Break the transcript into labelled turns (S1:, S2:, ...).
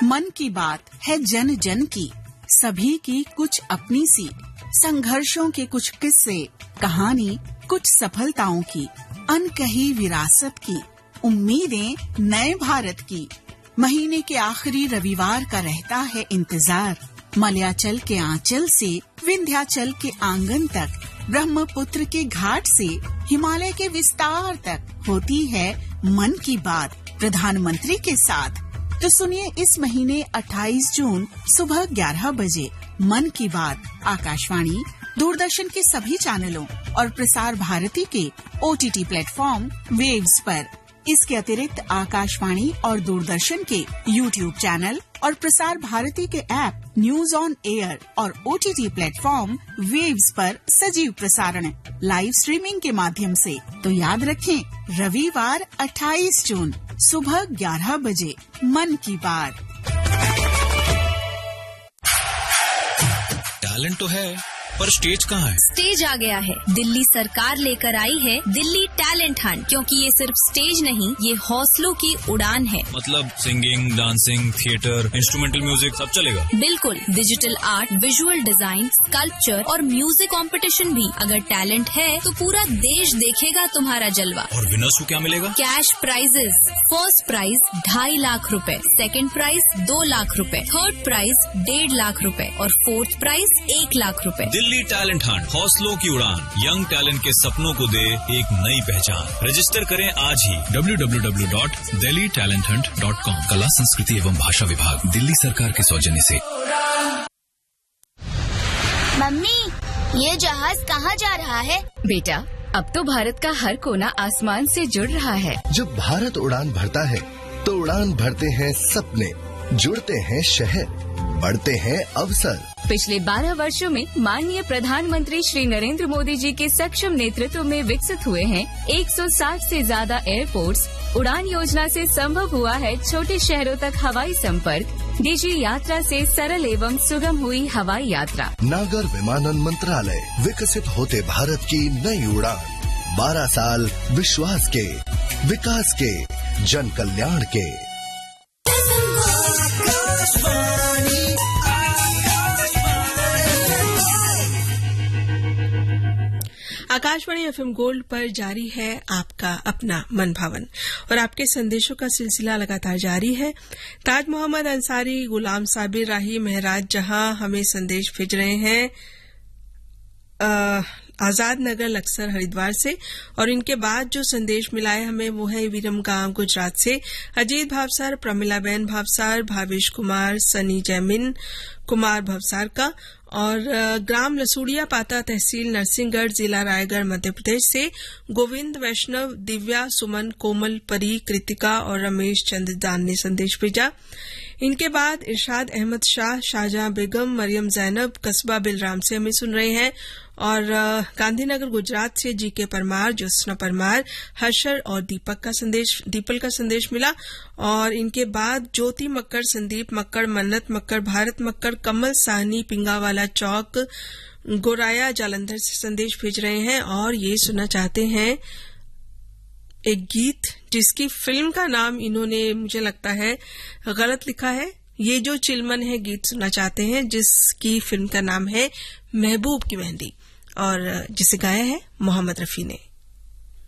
S1: मन की बात है जन जन की, सभी की कुछ अपनी सी, संघर्षों के कुछ किस्से, कहानी कुछ सफलताओं की, अनकही विरासत की, उम्मीदें नए भारत की। महीने के आखिरी रविवार का रहता है इंतजार, मलयाचल के आंचल से विंध्याचल के आंगन तक, ब्रह्मपुत्र के घाट से हिमालय के विस्तार तक होती है मन की बात प्रधानमंत्री के साथ। तो सुनिए इस महीने 28 जून सुबह 11 बजे मन की बात आकाशवाणी, दूरदर्शन के सभी चैनलों और प्रसार भारती के OTT प्लेटफॉर्म वेव्स पर। इसके अतिरिक्त आकाशवाणी और दूरदर्शन के YouTube चैनल और प्रसार भारती के ऐप न्यूज ऑन एयर और OTT प्लेटफॉर्म वेव्स पर सजीव प्रसारण लाइव स्ट्रीमिंग के माध्यम से। तो याद रखें, रविवार 28 जून सुबह 11 बजे मन की बात।
S2: टैलेंट तो है पर स्टेज कहाँ है?
S3: स्टेज आ गया है। दिल्ली सरकार लेकर आई है दिल्ली टैलेंट हंट, क्योंकि ये सिर्फ स्टेज नहीं, ये हौसलों की उड़ान है।
S2: मतलब singing, dancing, theatre, instrumental music सब चलेगा?
S3: बिल्कुल, digital art, visual design, sculpture और म्यूजिक कंपटीशन भी। अगर टैलेंट है तो पूरा देश देखेगा तुम्हारा जलवा।
S2: और विनर्स को क्या मिलेगा?
S3: Cash prices. First prize 2.5 lakh रुपए, सेकंड प्राइज 2 लाख रुपए, थर्ड प्राइज 1.5 लाख रुपए और फोर्थ प्राइज 1 लाख रुपए।
S2: दिल्ली टैलेंट हंट, हौसलों की उड़ान, यंग टैलेंट के सपनों को दे एक नई पहचान। रजिस्टर करें आज ही www.delhitalenthunt.com। कला, संस्कृति एवं भाषा विभाग, दिल्ली सरकार के सौजन्य से।
S4: मम्मी, ये जहाज कहाँ जा रहा है?
S5: बेटा, अब तो भारत का हर कोना आसमान से जुड़ रहा है।
S6: जब भारत उड़ान भरता है तो उड़ान भरते हैं सपने, जुड़ते हैं शहर, बढ़ते हैं अवसर।
S5: पिछले 12 वर्षों में माननीय प्रधानमंत्री श्री नरेंद्र मोदी जी के सक्षम नेतृत्व में विकसित हुए हैं 160 से ज्यादा एयरपोर्ट्स। उड़ान योजना से संभव हुआ है छोटे शहरों तक हवाई संपर्क। डीजी यात्रा से सरल एवं सुगम हुई हवाई यात्रा।
S6: नागर विमानन मंत्रालय, विकसित होते भारत की नई उड़ान। 12 साल विश्वास के, विकास के, जन कल्याण के।
S7: आकाशवाणी FM गोल्ड पर जारी है आपका अपना मन भवन और आपके संदेशों का सिलसिला लगातार जारी है। ताज मोहम्मद अंसारी, गुलाम साबिर राही महराज जहां हमें संदेश भेज रहे हैं आजाद नगर लक्सर हरिद्वार से, और इनके बाद जो संदेश मिला है हमें वो है विरमगांव गुजरात से अजीत भावसार, प्रमिलाबेन भावसार, भावेश कुमार, सनी जैमिन कुमार भवसार का, और ग्राम लसूड़िया पाता, तहसील नरसिंहगढ़, जिला रायगढ़, मध्य प्रदेश से गोविंद वैष्णव, दिव्या, सुमन, कोमल, परी, कृतिका और रमेश चंद्रदान ने संदेश भेजा। इनके बाद इरशाद अहमद शाह, शाहजहां बेगम, मरियम जैनब कस्बा बिलराम से हमें सुन रहे हैं, और गांधीनगर गुजरात से जीके परमार, ज्योत्सना परमार, हर्षर और दीपल का संदेश मिला। और इनके बाद ज्योति मक्कड़, संदीप मक्कड़, मन्नत मक्कड़, भारत मक्कड़, कमल साहनी, पिंगावाला चौक, गोराया जालंधर से संदेश भेज रहे हैं, और ये सुनना चाहते हैं एक गीत जिसकी फिल्म का नाम इन्होंने मुझे लगता है गलत लिखा है। ये जो चिलमन है गीत सुनना चाहते हैं जिसकी फिल्म का नाम है महबूब की मेहंदी, और जिसे गाया है मोहम्मद रफी ने।